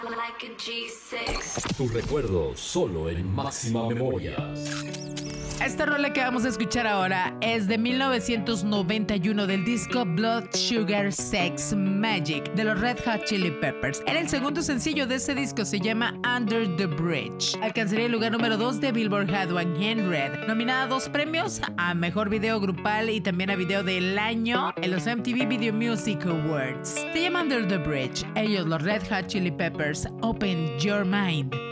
Tu recuerdo solo en Máxima Memoria. Esta rola que vamos a escuchar ahora es de 1991 del disco Blood Sugar Sex Magic de los Red Hot Chili Peppers. Era el segundo sencillo de ese disco, se llama Under the Bridge. Alcanzaría el lugar número 2 de Billboard Hot 100, nominada a 2 premios, a Mejor Video Grupal y también a Video del Año en los MTV Video Music Awards. Se llama Under the Bridge. Ellos, los Red Hot Chili Peppers, Open Your Mind.